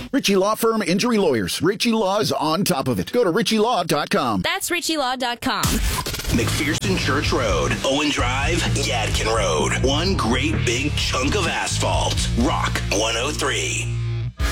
Ritchie Law Firm Injury Lawyers. Ritchie Law is on top of it. Go to ritchielaw.com. That's ritchielaw.com. McPherson Church Road, Owen Drive, Yadkin Road. One great big chunk of asphalt. Rock 103.